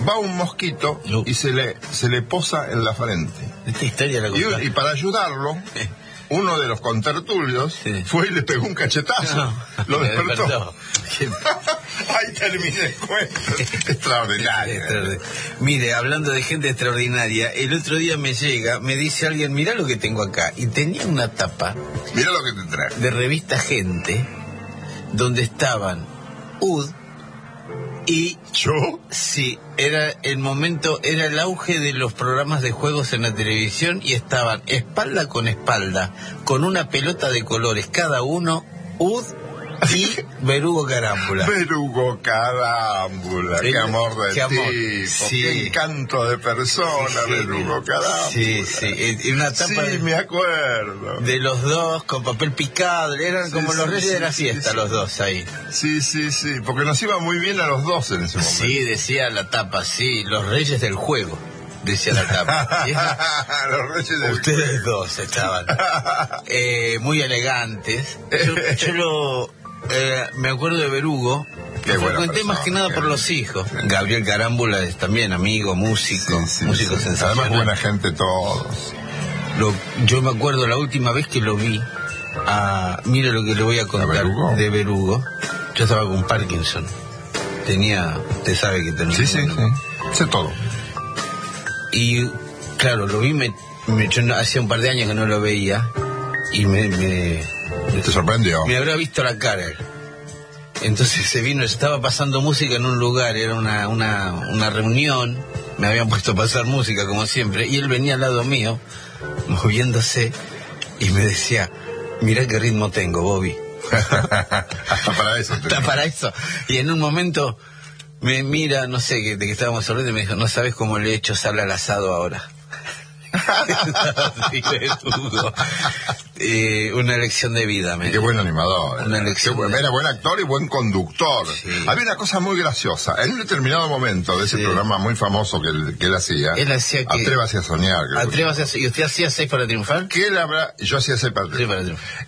Va un mosquito y se le posa en la frente. Esta historia la contaste. Y para ayudarlo, uno de los contertulios fue y le pegó un cachetazo. Lo despertó. Ahí termina el cuento. Extraordinario. Mire, hablando de gente extraordinaria, el otro día me dice alguien, mirá lo que tengo acá. Y tenía una tapa. Mirá lo que te trae. De revista Gente, donde estaban UD y... ¿Yo? Sí, era el auge de los programas de juegos en la televisión y estaban espalda, con una pelota de colores cada uno, UD y Berugo Carámbula. Berugo Carámbula, qué amor de tipo, qué encanto de persona, Berugo Carámbula. Sí, y una tapa me acuerdo. De los dos con papel picado, eran como los reyes de la fiesta los dos ahí. Sí, porque nos iba muy bien a los dos en ese momento. Sí, decía la tapa, los reyes del juego. Decía la tapa. Los reyes del Ustedes dos estaban muy elegantes. Yo me acuerdo de Berugo. Qué buena conté persona, más que nada por los hijos. Gabriel Carámbula es también amigo, músico, músico sensacional. Además buena gente todos. Yo me acuerdo la última vez que lo vi. Mire lo que le voy a contar de Berugo. Yo estaba con Parkinson. Usted sabe que tenía. Sí. Sé todo. Y claro, lo vi, yo hacía un par de años que no lo veía y ¿te sorprendió? Me habrá visto la cara. Entonces se vino, estaba pasando música en un lugar, era una reunión, me habían puesto a pasar música como siempre, y él venía al lado mío, moviéndose, y me decía, mirá qué ritmo tengo, Bobby. Hasta para eso. Hasta para eso. Y en un momento me mira, no sé, de que estábamos hablando, y me dijo, no sabes cómo le he hecho sal al asado ahora. Una lección de vida. Qué buen animador. Era buen actor y buen conductor. Sí. Había una cosa muy graciosa. En un determinado momento de ese programa muy famoso que él hacía, Atrévase a soñar. ¿Y usted hacía 6 para triunfar? Yo hacía 6 para triunfar.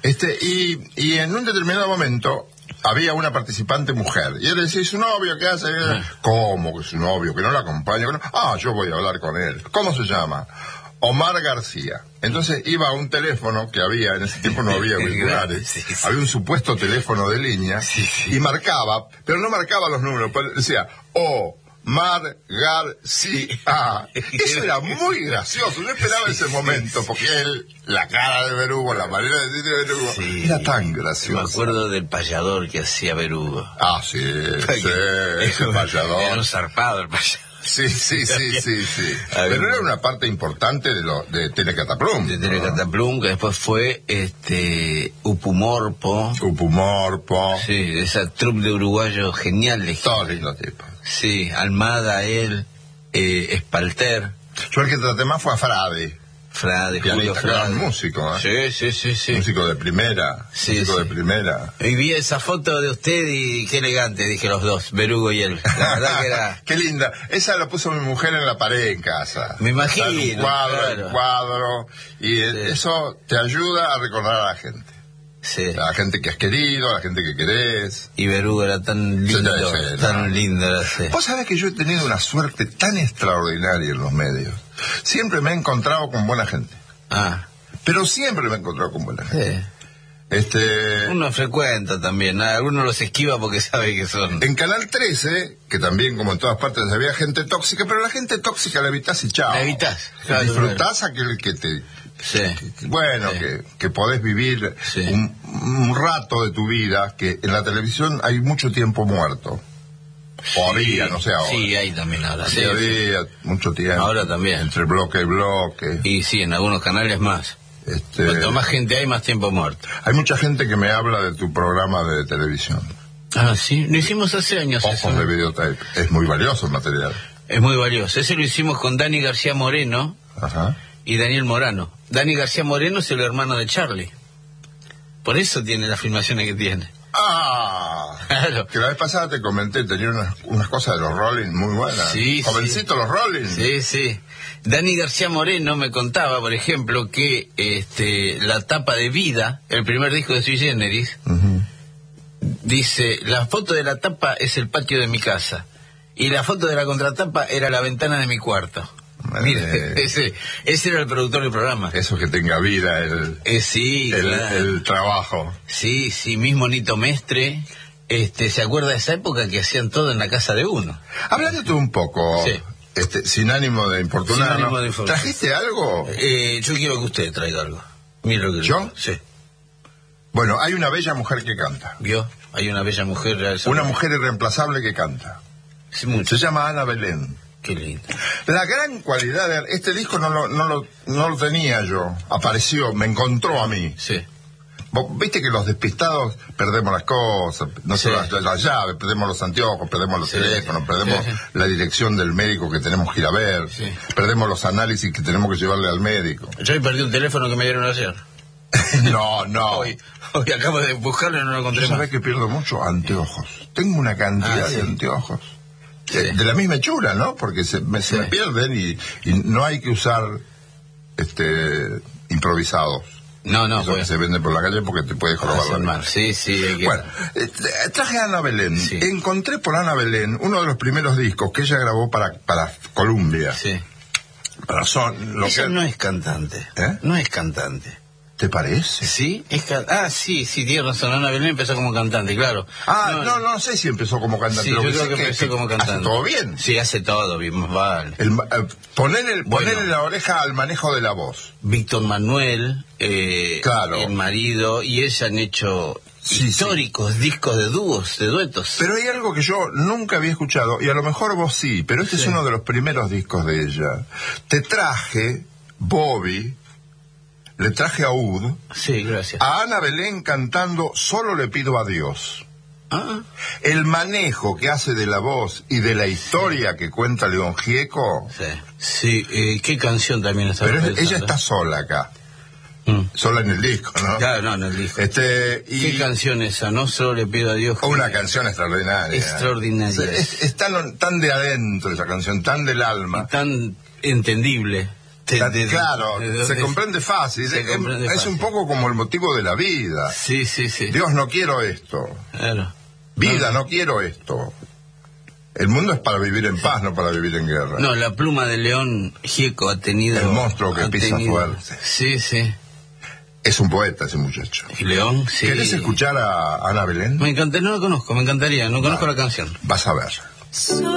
Y en un determinado momento había una participante mujer. Y él decía, ¿y su novio qué hace? ¿Cómo que su novio? Que no la acompaña. Yo voy a hablar con él. ¿Cómo se llama? Omar García. Entonces iba a un teléfono que había, en ese tiempo no había auriculares, había un supuesto teléfono de línea, y marcaba, pero no marcaba los números, decía Omar García. Eso era muy gracioso, no esperaba ese momento, porque la cara de Berugo, la manera de decir de Berugo, era tan gracioso. Me acuerdo del payador que hacía Berugo. Ese payador. Era un zarpado el payador. Sí. Pero era una parte importante de Telecataplum. De Telecataplum, que después fue Upumorpo. Sí, esa troupe de uruguayos geniales. Todos lindos tipos. Sí, Almada, él, Espalter. Yo el que traté más fue a Frade, Julio Frade. Músico, Sí. Músico de primera. De primera. Y vi esa foto de usted y qué elegante, dije los dos, Berugo y él. La verdad que era... Qué linda. Esa la puso mi mujer en la pared en casa. Me imagino. Un cuadro. Y eso te ayuda a recordar a la gente. Sí. A la gente que has querido, a la gente que querés. Y Berugo era tan lindo, lindo. Vos sabés que yo he tenido una suerte tan extraordinaria en los medios. Siempre me he encontrado con buena gente. Pero siempre me he encontrado con buena gente. Uno frecuenta también, algunos los esquiva porque sabe que son... En Canal 13, que también como en todas partes había gente tóxica, pero la gente tóxica la evitás y chao. La evitás. Disfrutás a aquel que te... que podés vivir un rato de tu vida, que en la televisión hay mucho tiempo muerto. O había, no sé ahora. Sí, hay también ahora. Había mucho tiempo. Ahora también. Entre bloque y bloque. Y sí, en algunos canales más. Cuanto más gente hay, más tiempo muerto. Hay mucha gente que me habla de tu programa de televisión. Sí, lo hicimos hace años. Ojos de videotape. Es muy valioso el material. Es muy valioso. Ese lo hicimos con Dani García Moreno y Daniel Morano. Dani García Moreno es el hermano de Charlie. Por eso tiene las filmaciones que tiene. Claro. Que la vez pasada te comenté, tenía unas cosas de los Rolling muy buenas. Jovencito los Rolling. Sí. Dani García Moreno me contaba, por ejemplo, que la tapa de Vida, el primer disco de Sui Generis, dice, la foto de la tapa es el patio de mi casa. Y la foto de la contratapa era la ventana de mi cuarto. Mire, ese era el productor del programa. Eso que tenga vida sí, claro. El trabajo. Sí, mismo Nito Mestre. ¿Se acuerda de esa época que hacían todo en la casa de uno? Hablando tú un poco, sí. Sin ánimo de importunar, sin ánimo de ¿trajiste algo? Yo quiero que usted traiga algo. Mira lo que ¿Yo? Sí. Bueno, hay una bella mujer que canta. ¿Vio? Hay una bella mujer. Una mujer irreemplazable que canta. Sí, mucho. Se llama Ana Belén. Qué lindo. La gran cualidad de este disco no lo tenía yo. Apareció, me encontró a mí. Sí. Vos viste que los despistados perdemos las cosas, no sí. solo las llaves, perdemos los anteojos, perdemos los teléfonos, perdemos la dirección del médico que tenemos que ir a ver, perdemos los análisis que tenemos que llevarle al médico. Yo perdí un teléfono que me dieron ayer. No. Hoy acabo de buscarlo y no lo encontré. ¿Sabés que pierdo mucho? Anteojos. Tengo una cantidad de anteojos. De la misma hechura, ¿no? Porque se me pierden y no hay que usar improvisados. No, eso que se vende por la calle porque te puedes robar la mano. Sí. Bueno, traje a Ana Belén. Sí. Encontré por Ana Belén uno de los primeros discos que ella grabó para Columbia. Sí. Ella no es cantante. No es cantante. ¿Te parece? Sí, sí, tiene razón. Ana Belén empezó como cantante, claro. No sé si empezó como cantante. Sí, yo creo que empezó como cantante. ¿Hace todo bien? Sí, hace todo bien, más vale. Ponerle la oreja al manejo de la voz. Víctor Manuel, claro. El marido, y ella han hecho históricos discos de dúos, de duetos. Pero hay algo que yo nunca había escuchado, y a lo mejor vos sí, pero este es uno de los primeros discos de ella. Te traje, Bobby... Le traje a Ud. Sí, gracias. A Ana Belén cantando Solo le pido a Dios. El manejo que hace de la voz y de la historia que cuenta León Gieco. Sí, qué canción también está. Pero ella está sola acá. Sola en el disco, ¿no? Claro, no, en el disco. ¿Qué canción esa? No solo le pido a Dios. Una canción extraordinaria. Extraordinaria. Es tan de adentro esa canción, tan del alma. Y tan entendible. Claro, se comprende fácil. Es un poco como el motivo de la vida. Sí. Dios, no quiero esto. Claro. Vida, no quiero esto. El mundo es para vivir en paz, no para vivir en guerra. No, la pluma de León Gieco ha tenido... El monstruo que pisa fuerte. Sí. Es un poeta ese muchacho. Y León, sí. ¿Querés escuchar a Ana Belén? Me encantaría, no la conozco, me encantaría, no conozco la canción. Vas a ver.